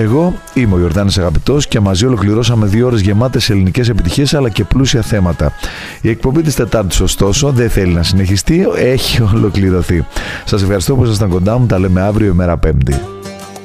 Εγώ είμαι ο Ιορδάνης Αγαπητός και μαζί ολοκληρώσαμε 2 ώρες γεμάτες ελληνικές επιτυχίες αλλά και πλούσια θέματα. Η εκπομπή της Τετάρτης, ωστόσο, δεν θέλει να συνεχιστεί, έχει ολοκληρωθεί. Σας ευχαριστώ που ήσασταν κοντά μου, τα λέμε αύριο ημέρα Πέμπτη.